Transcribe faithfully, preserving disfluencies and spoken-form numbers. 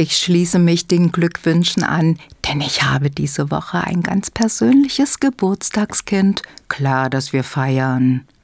Ich schließe mich den Glückwünschen an, denn ich habe diese Woche ein ganz persönliches Geburtstagskind. Klar, dass wir feiern.